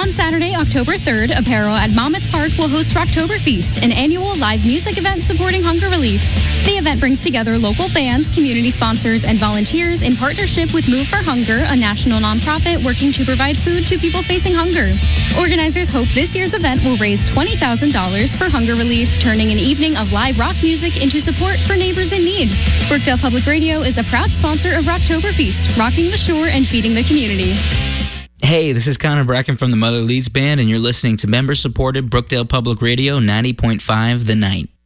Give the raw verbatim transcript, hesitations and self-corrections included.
On Saturday, October third, Apparel at Monmouth Park will host Rocktoberfest, an annual live music event supporting hunger relief. The event brings together local bands, community sponsors, and volunteers in partnership with Move for Hunger, a national nonprofit working to provide food to people facing hunger. Organizers hope this year's event will raise twenty thousand dollars for hunger relief, turning an evening of live rock music into support for neighbors in need. Brookdale Public Radio is a proud sponsor of Rocktoberfest, rocking the shore and feeding the community. Hey, this is Connor Bracken from the Mother Leeds Band, and you're listening to member-supported Brookdale Public Radio ninety point five The Night.